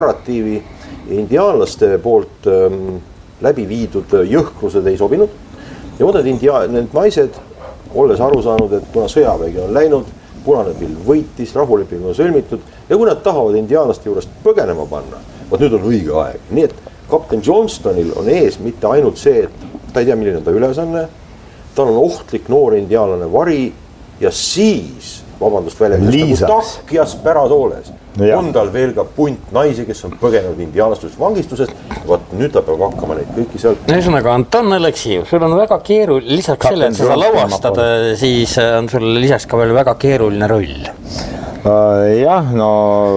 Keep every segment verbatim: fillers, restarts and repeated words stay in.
narratiivi indiaanlaste poolt ähm, läbi viidud jõhkrused ei sobinud. Ja mõned india- need naised, olles aru saanud, et kuna sõjavägi on läinud, punane pilv võitis, rahuleping on sõlmitud ja kui nad tahavad indiaanlaste juurest põgenema panna, vaat nüüd on õige aeg. Nii et kapten Johnstonil on ees mitte ainult see, et ta ei tea, milline ta ülesanne, tal on ohtlik noor indiaanlane vari ja siis, vabandust väljendust, nagu tahkjas päratooles, ja. On tal veel ka punt naisi, kes on põgenenud indiaanlastusest vangistusest, vaat nüüd ta peab hakkama neid kõiki sealt. Ühesõnaga, Anton Aleksijev, sul on väga keeruline, lisaks selle, et sa saa lavastada, siis on sul lisaks ka veel väga keeruline roll. Uh, jah, no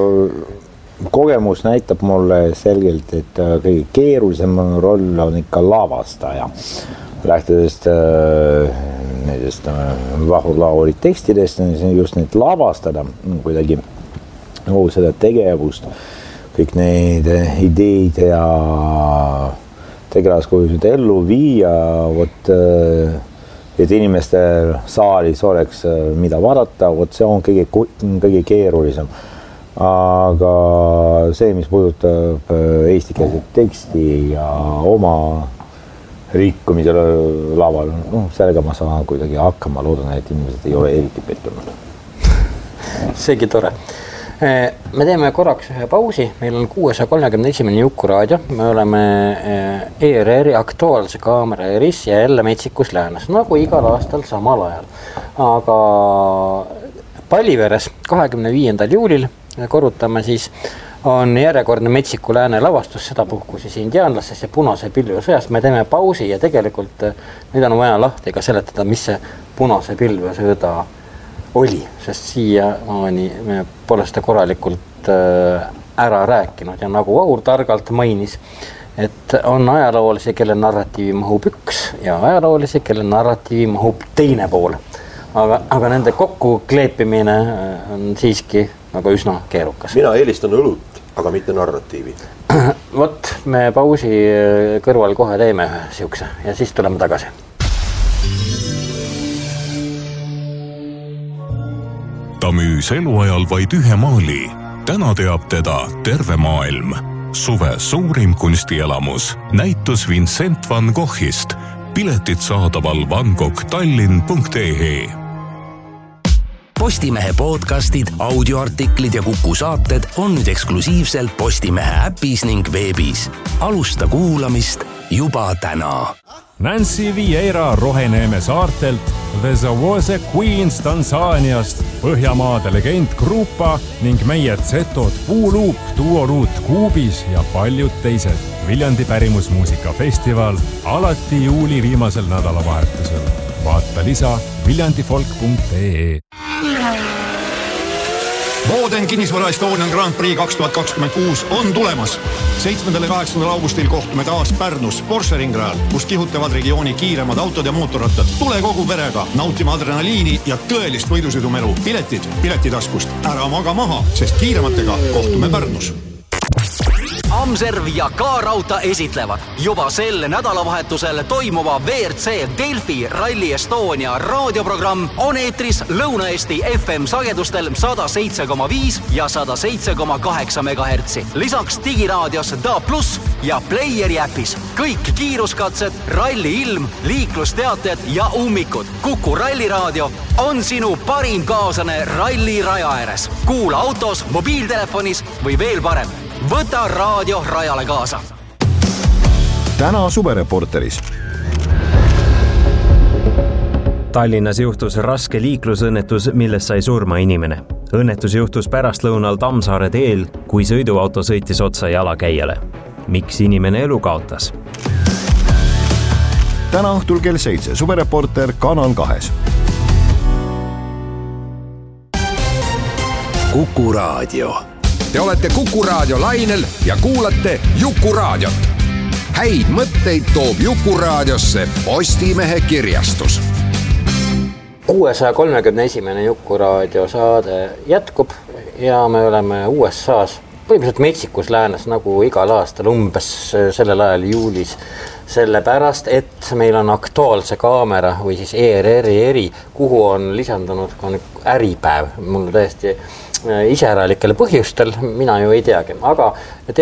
kogemus näitab mulle selgelt, et kõige keerulisem roll on ikka lavastaja. Lähtudest uh, nendest uh, vahulauli tekstidest, just neid lavastada kuidagi kogu seda tegevust, kõik neid ideid ja tegelaskujusid ellu viia, võt, et inimestel saalis oleks mida vaadata, võt see on kõige, kõige keerulisem. Aga see, mis puudutab eestikeelset teksti ja oma rikkumisele laval, no, sellega ma saan kuidagi hakkama, loodan, et inimesed ei ole eriti pettunud. Seegi tore. Me teeme korraks ühe pausi, meil on kuuesaja kolmekümne esimene Jukuraadio, me oleme E R R-i aktuaalse kaamera eris ja jälle Metsikus läänes, nagu igal aastal samal ajal. Aga Palliveres kahekümne viiendal juulil korrutame siis on järjekordne Metsiku lääne lavastus, seda puhku siis indiaanlastes ja punase pilve sõjas. Me teeme pausi ja tegelikult nüüd on vaja lahti ka seletada, mis see punase pilve sõda oli, sest siia maani me pole seda korralikult ära rääkinud ja nagu Vaur targalt mainis, et on ajaloolisi, kelle narratiivi mahub üks ja ajaloolisi, kelle narratiivi mahub teine pool. Aga, aga nende kokku kleepimine on siiski nagu üsna keerukas. Mina eelistan õlut, aga mitte narratiivi. Vot, me pausi kõrval kohe teeme ühe siukse ja siis tuleme tagasi. Ta müüs eluajal vaid ühe maali. Täna teab teda terve maailm. Suve suurim kunstielamus. Näitus Vincent van Goghist. Piletit saadaval vangoghtallinn punkt e e. Postimehe podcastid, audioartiklid ja Kuku saated on nüüd eksklusiivselt Postimehe äpis ning veebis. Alusta kuulamist juba täna. Nancy Vieira Roheneeme saartelt, The Zawose Queens Tansaaniast, Põhjamaade legend Grupa ning meie Zetod Puuluup, Duoruut Kuubis ja paljud teised. Viljandi pärimusmuusikafestival alati juuli viimasel nädalavahetusel. Vaata lisa viljandifolk punkt e e. Boden Kinnisvara Estonian Grand Prix kaks tuhat kakskümmend kuus on tulemas. seitsmendal ja kaheksandal augustil kohtume taas Pärnus Porsche ringrajal, kus kihutavad regiooni kiiremad autod ja mootorrattad. Tule kogu perega nautima adrenaliini ja tõelist võidusõidumelu. Piletid piletitaskust. Ära maga maha, sest kiirematega kohtume Pärnus. Amserv ja K-Rauta esitlevad juba sel nädalavahetusel toimuva V R C Delfi Rally Estonia raadioprogramm on eetris Lõuna-Eesti F M sagedustel sada seitse koma viis ja sada seitse koma kaheksa megahertsi. Lisaks digiraadios D A plus ja Playeri äpis. Kõik kiiruskatsed, ralli ilm, liiklusteated ja ummikud. Kuku ralliraadio on sinu parim kaasane ralli raja ääres. Kuula autos, mobiiltelefonis või veel parem. Võta raadio rajale kaasa. Täna Suvereporteris. Tallinnas juhtus raske liiklusõnnetus, milles sai surma inimene. Õnnetus juhtus pärastlõunal Tammsaare teel, kui sõiduauto sõitis otsa jalakäijale. Miks inimene elu kaotas? Täna õhtul kell seitse Suvereporter Kanal kahes. Kuku raadio. Te olete Kuku raadio lainel ja kuulate Jukuraadiot. Häid mõtteid toob Jukuraadiosse Postimehe kirjastus. kuuesaja kolmekümne esimene Jukuraadio saade jätkub ja me oleme U S A-s põhimõtteliselt Metsikus läänes nagu igal aastal umbes sellel ajal juulis, sellepärast, et meil on aktuaalse kaamera või siis E R R-i eri, kuhu on lisandunud ka äripäev. Mul tõesti iseäralikel põhjustel, mina ju ei teagi, aga